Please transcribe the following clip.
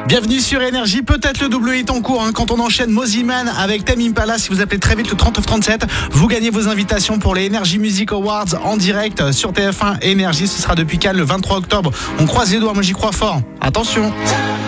Bienvenue sur Énergie, peut-être le double hit en cours quand on enchaîne Mosiman avec Tame Impala. Si vous appelez très vite le 3937, vous gagnez vos invitations pour les Energy Music Awards en direct sur TF1 Énergie. Ce sera depuis Cannes le 23 octobre. On croise les doigts, moi j'y crois fort. Attention.